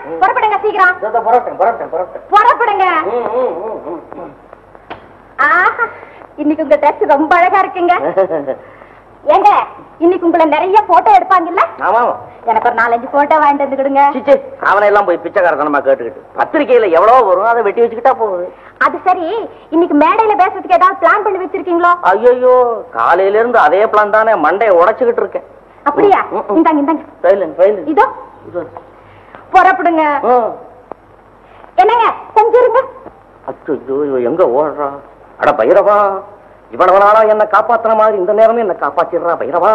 புறப்படுங்க சீக்கிரம். புறப்படுங்க. இன்னைக்கு உங்க ட்ரெஸ் ரொம்ப அழகா இருக்குங்க. ஏங்க இன்னைக்கு உங்களை நிறைய போட்டோ எடுப்பாங்கல்ல? எனக்கு ஒரு 4-5 போட்டோ வாங்கிட்டு வந்து கொடுங்க. அவனை எல்லாம் போய் பிச்சைக்காரத்தனமா கேட்டுக்கிட்டு பத்திரிகையில எவ்வளவு வரும் அதை வெட்டி வச்சுக்கிட்டா போகுது. அது சரி, இன்னைக்கு மேடையில பேசுறதுக்கு ஏதாவது பிளான் பண்ணி வச்சிருக்கீங்களோ? ஐயோ, காலையில இருந்து அதே பிளான் தானே, மண்டையை உடைச்சுக்கிட்டு இருக்கேன். அப்படியா? இந்தாங்க. இதோ புறப்படுங்க. என்னங்க கொஞ்சம் இருங்க. அச்சோ, எங்க ஓடுறா? அட பைரவா, இவ்வளவு நாளா என்ன காப்பாத்துற மாதிரி இந்த நேரமே என்ன காப்பாத்திடுறா பைரவா.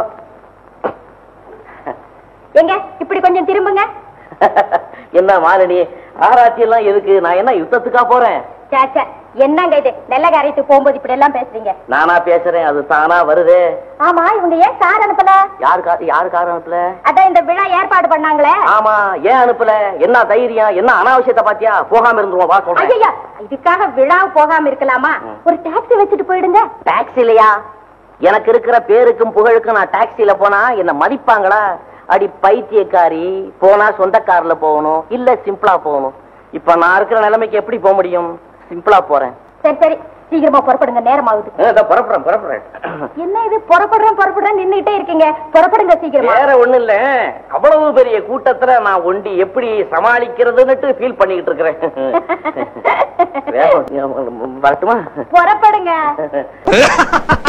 எங்க இப்படி கொஞ்சம் திரும்புங்க. என்ன மாலினி, ஆராய்ச்சி எல்லாம் எதுக்கு? நான் என்ன யுத்தத்துக்கா போறேன்? என்னங்க இது நல்ல காரியத்துக்கு போகும்போது இப்படி எல்லாம் பேசுறீங்க? நானா பேசுறேன், அது தானா வருது. ஆமா, இவங்க ஏன் கார் அனுப்பல? யாரு கார் அனுப்பல? அதான் இந்த விழா ஏற்பாடு பண்ணாங்களே. ஆமா, ஏன் அனுப்பல? என்ன தைரியம்? என்ன அனாவசியத்தை பாத்தியா? போகாம இருந்துருவோம், வா சொல்றேன். ஐயா, இதுக்காக விழா போகாம இருக்கலாமா? ஒரு டாக்ஸி வச்சுட்டு போயிடுங்க. டாக்ஸி இல்லையா? எனக்கு இருக்கிற பேருக்கும் புகழுக்கும் நான் டாக்ஸில போனா என்ன மதிப்பாங்களா? அடி பைத்தியக்காரி, போனா சொந்த கார்ல போகணும், இல்ல சிம்பிளா போகணும். இப்ப நான் இருக்கிற நிலைமைக்கு எப்படி போக முடியும்? சிம்பிளா போறேன். சரி சீக்கிரமா புறப்படுங்க, நேரம் ஆகுது. புறப்படுறேன். என்ன இது புறப்படுறேன் நின்னுட்டே இருக்கீங்க? புறப்படுங்க சீக்கிரமா. வேற ஒண்ணு இல்ல, அவ்வளவு பெரிய கூட்டத்துல நான் ஒண்டி எப்படி சமாளிக்கிறதுன்னு ஃபீல் பண்ணிக்கிட்டு இருக்கிறேன். வரட்டுமா? புறப்படுங்க.